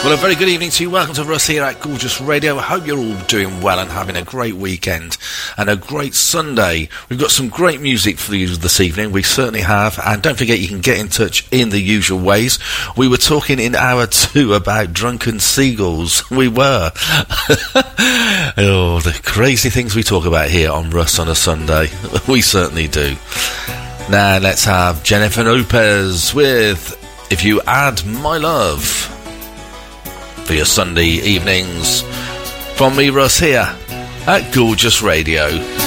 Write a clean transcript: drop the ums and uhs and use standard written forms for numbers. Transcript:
Well, a very good evening to you. Welcome to Russ here at Gorgeous Radio. I hope you're all doing well and having a great weekend and a great Sunday. We've got some great music for you this evening. We certainly have. And don't forget, you can get in touch in the usual ways. We were talking in hour 2 about drunken seagulls. We were. Oh, the crazy things we talk about here on Russ on a Sunday. We certainly do. Now, let's have Jennifer Lopez with If You Add My Love for your Sunday evenings from me, Russ, here at Gorgeous Radio.